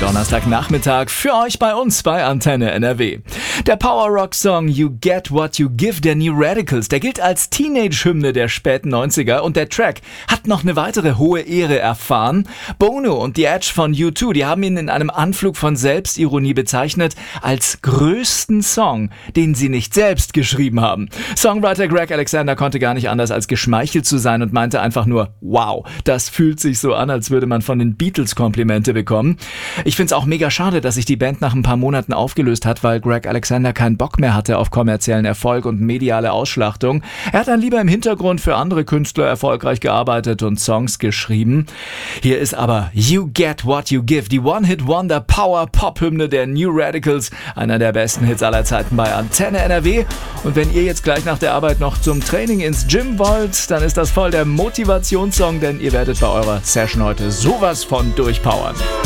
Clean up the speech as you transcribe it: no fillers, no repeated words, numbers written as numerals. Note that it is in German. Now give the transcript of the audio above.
Donnerstagnachmittag für euch bei uns bei Antenne NRW. Der Power-Rock-Song You Get What You Give der New Radicals, der gilt als Teenage-Hymne der späten 90er und der Track hat noch eine weitere hohe Ehre erfahren. Bono und The Edge von U2, die haben ihn in einem Anflug von Selbstironie bezeichnet als größten Song, den sie nicht selbst geschrieben haben. Songwriter Greg Alexander konnte gar nicht anders als geschmeichelt zu sein und meinte einfach nur, wow, das fühlt sich so an, als würde man von den Beatles Komplimente bekommen. Ich find's auch mega schade, dass sich die Band nach ein paar Monaten aufgelöst hat, weil Greg Alexander keinen Bock mehr hatte auf kommerziellen Erfolg und mediale Ausschlachtung. Er hat dann lieber im Hintergrund für andere Künstler erfolgreich gearbeitet und Songs geschrieben. Hier ist aber You Get What You Give, die One-Hit-Wonder-Power-Pop-Hymne der New Radicals, einer der besten Hits aller Zeiten bei Antenne NRW. Und wenn ihr jetzt gleich nach der Arbeit noch zum Training ins Gym wollt, dann ist das voll der Motivationssong, denn ihr werdet bei eurer Session heute sowas von durchpowern.